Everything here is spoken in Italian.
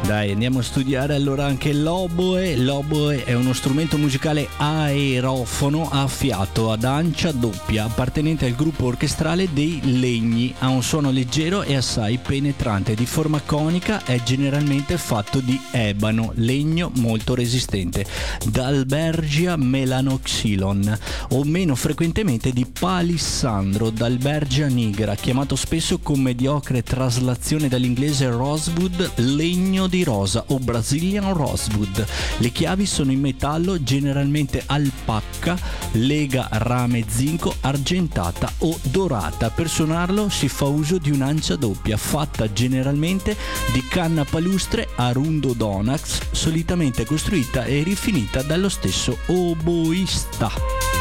Dai, andiamo a studiare allora anche l'oboe. L'oboe è uno strumento musicale aerofono a fiato ad ancia doppia, appartenente al gruppo orchestrale dei legni. Ha un suono leggero e assai penetrante, di forma conica, è generalmente fatto di ebano, legno molto resistente, Dalbergia melanoxylon, o meno frequentemente di palissandro, Dalbergia nigra, chiamato spesso con mediocre traslazione dall'inglese rosewood, legno di rosa, o Brazilian rosewood. Le chiavi sono in metallo, generalmente alpacca, lega, rame, zinco, argentata o dorata. Per suonarlo si fa uso di un'ancia doppia, fatta generalmente di canna palustre Arundo Donax, solitamente costruita e rifinita dallo stesso oboista.